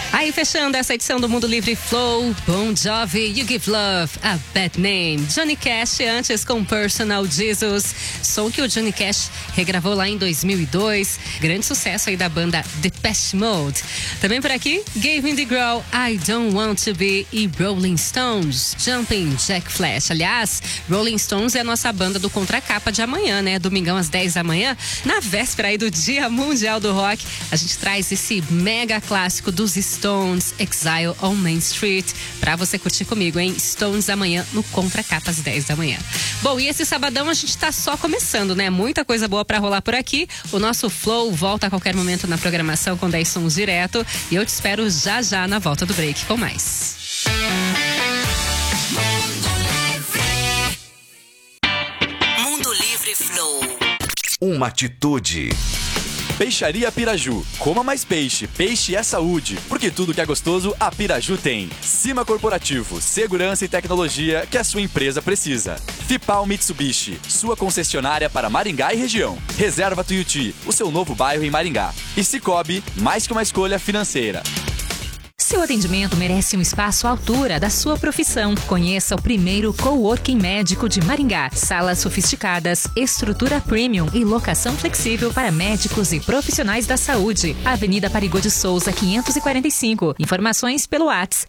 Aí, fechando essa edição do Mundo Livre Flow, Bon Jovi, You Give Love a Bad Name. Johnny Cash antes com Personal Jesus, som que o Johnny Cash regravou lá em 2002. Grande sucesso aí da banda Depeche Mode. Também por aqui, Gavin DeGraw, I Don't Want To Be e Rolling Stones, Jumping Jack Flash. Aliás, Rolling Stones é a nossa banda do Contracapa de amanhã, né? Domingão às 10 da manhã, na véspera aí do Dia Mundial do Rock. A gente traz esse mega clássico dos Stones, Exile on Main Street, pra você curtir comigo, hein? Stones amanhã no Contracapa às 10 da manhã. Bom, e esse sabadão a gente tá só começando, né? Muita coisa boa pra rolar por aqui. O nosso Flow volta a qualquer momento na programação com 10 sons direto. E eu te espero já na volta do break com mais. Mundo Livre Flow. Uma atitude. Peixaria Piraju. Coma mais peixe. Peixe é saúde. Porque tudo que é gostoso, a Piraju tem. Cima Corporativo. Segurança e tecnologia que a sua empresa precisa. Fipal Mitsubishi. Sua concessionária para Maringá e região. Reserva Tuiuti. O seu novo bairro em Maringá. E Cicobi. Mais que uma escolha financeira. Seu atendimento merece um espaço à altura da sua profissão. Conheça o primeiro coworking médico de Maringá. Salas sofisticadas, estrutura premium e locação flexível para médicos e profissionais da saúde. Avenida Parigô de Souza, 545. Informações pelo WhatsApp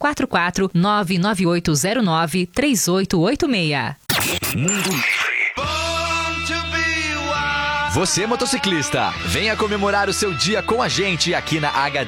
44998093886. Mundo Livre. Você, motociclista, venha comemorar o seu dia com a gente aqui na HD